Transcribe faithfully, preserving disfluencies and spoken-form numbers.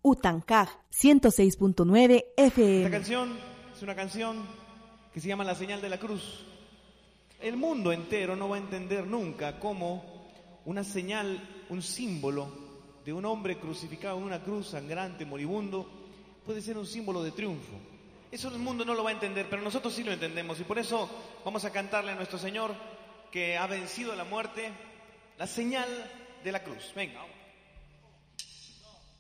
Utancaj, ciento seis punto nueve F M. Esta canción es una canción que se llama La Señal de la Cruz. El mundo entero no va a entender nunca cómo una señal, un símbolo de un hombre crucificado en una cruz sangrante, moribundo, puede ser un símbolo de triunfo. Eso el mundo no lo va a entender, pero nosotros sí lo entendemos, y por eso vamos a cantarle a nuestro Señor que ha vencido la muerte, la señal de la cruz. Venga.